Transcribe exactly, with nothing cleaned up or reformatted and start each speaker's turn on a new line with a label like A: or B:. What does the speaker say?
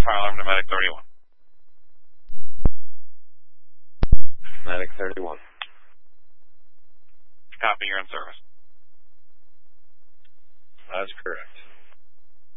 A: fire alarm to Medic thirty-one.
B: Medic thirty-one.
A: Copy, you're in service.
B: That's correct.